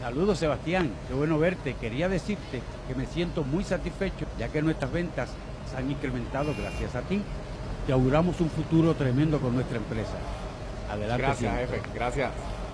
Saludos, Sebastián, qué bueno verte. Quería decirte que me siento muy satisfecho ya que nuestras ventas se han incrementado gracias a ti. Te auguramos un futuro tremendo con nuestra empresa. Adelante Gracias, siempre. jefe. Gracias.